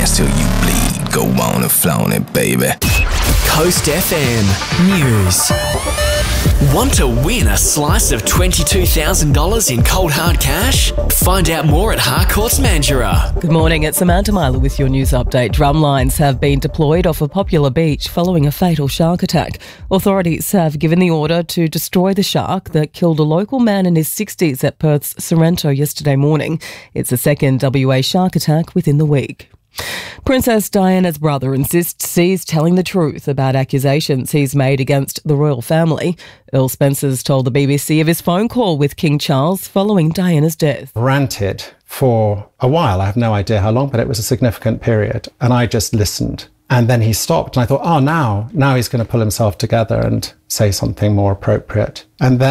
dance till you bleed. Go on and flaunt it, baby. Coast FM News. Want to win a slice of $22,000 in cold hard cash? Find out more at Harcourts Mandurah. Good morning, it's Samantha Myler with your news update. Drumlines have been deployed off a popular beach following a fatal shark attack. Authorities have given the order to destroy the shark that killed a local man in his 60s at Perth's Sorrento yesterday morning. It's the second WA shark attack within the week. Princess Diana's brother insists he's telling the truth about accusations he's made against the royal family. Earl Spencer's told the BBC of his phone call with King Charles following Diana's death. Ranted for a while, I have no idea how long, but it was a significant period, and I just listened. And then he stopped, and I thought, now he's going to pull himself together and say something more appropriate. And then